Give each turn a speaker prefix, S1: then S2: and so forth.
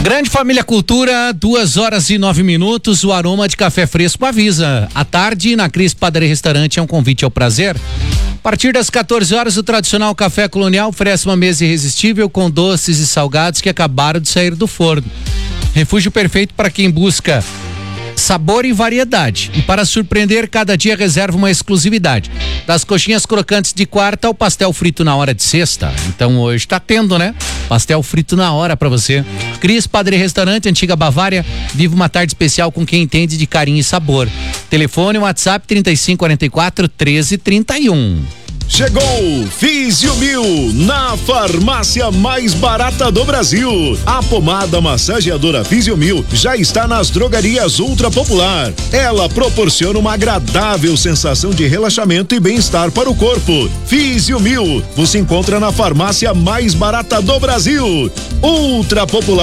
S1: Grande Família Cultura, 2h09, o aroma de café fresco avisa. À tarde, na Cris Padaria Restaurante, é um convite ao prazer. A partir das 14 horas, o tradicional Café Colonial oferece uma mesa irresistível com doces e salgados que acabaram de sair do forno. Refúgio perfeito para quem busca sabor e variedade. E para surpreender, cada dia reserva uma exclusividade. Das coxinhas crocantes de quarta ao pastel frito na hora de sexta. Então hoje tá tendo, né? Pastel frito na hora pra você. Cris Padaria Restaurante, Antiga Bavária. Viva uma tarde especial com quem entende de carinho e sabor. Telefone WhatsApp 3544-1331.
S2: Chegou Fisiomil, na farmácia mais barata do Brasil. A pomada massageadora Fisiomil já está nas drogarias Ultra Popular. Ela proporciona uma agradável sensação de relaxamento e bem-estar para o corpo. Fisiomil, você encontra na farmácia mais barata do Brasil. Ultra Popular.